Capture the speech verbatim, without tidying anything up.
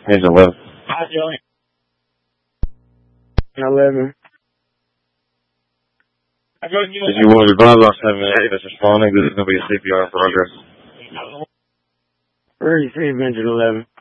Page eleven. eleven. If you will advise on seven eight that's responding, this is going to be a C P R in progress. Where do you see Engine eleven?